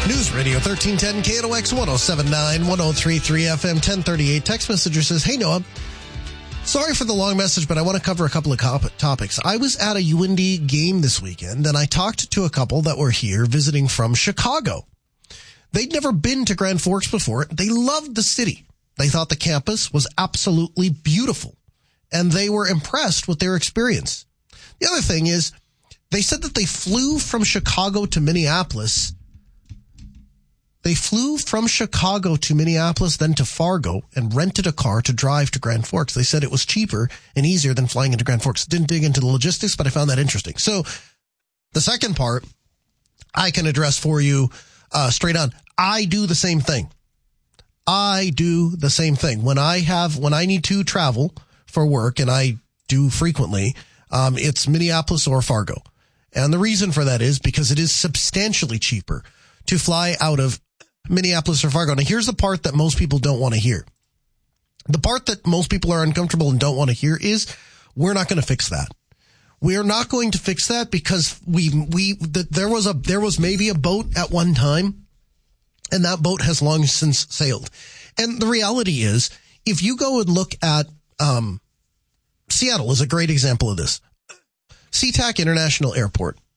News Radio 1310 KNOX 1079 1033 FM 1038. Text messenger says, "Hey Noah, sorry for the long message, but I want to cover a couple of topics. I was at a UND game this weekend, and I talked to a couple that were here visiting from Chicago. They'd never been to Grand Forks before. They loved the city. They thought the campus was absolutely beautiful, and they were impressed with their experience. The other thing is, they said that they flew from Chicago to Minneapolis. They flew from Chicago to Minneapolis, then to Fargo, and rented a car to drive to Grand Forks. They said it was cheaper and easier than flying into Grand Forks. Didn't dig into the logistics, but I found that interesting. So the second part I can address for you straight on. I do the same thing. When I need to travel for work, and I do frequently, it's Minneapolis or Fargo. And the reason for that is because it is substantially cheaper to fly out of Minneapolis or Fargo. Now, here's the part that most people don't want to hear. The part that most people are uncomfortable and don't want to hear is we're not going to fix that. We are not going to fix that because there was maybe a boat at one time, and that boat has long since sailed. And the reality is, if you go and look at Seattle is a great example of this. SeaTac International Airport